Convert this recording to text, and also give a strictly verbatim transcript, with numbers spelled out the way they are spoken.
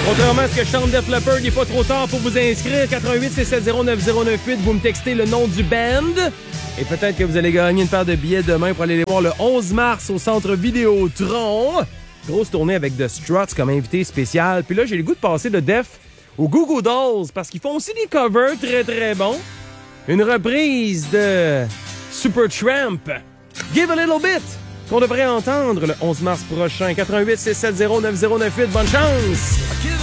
Contrairement à ce que chante Def Leppard, il n'est pas trop tard pour vous inscrire. quatre un huit, six sept zéro, neuf zéro neuf huit. Vous me textez le nom du band. Et peut-être que vous allez gagner une paire de billets demain pour aller les voir le onze mars au Centre Vidéotron. Grosse tournée avec The Struts comme invité spécial. Puis là, j'ai le goût de passer de Def au Goo Goo Dolls parce qu'ils font aussi des covers très très bons. Une reprise de Supertramp, Give a Little Bit, qu'on devrait entendre le onze mars prochain. quatre un huit, six sept zéro, neuf zéro neuf huit. Bonne chance!